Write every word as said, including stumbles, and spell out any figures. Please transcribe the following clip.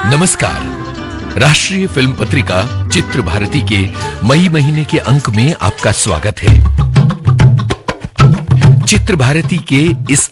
नमस्कार। राष्ट्रीय फिल्म पत्रिका चित्र भारती के मई महीने के अंक में आपका स्वागत है। चित्र भारती के इस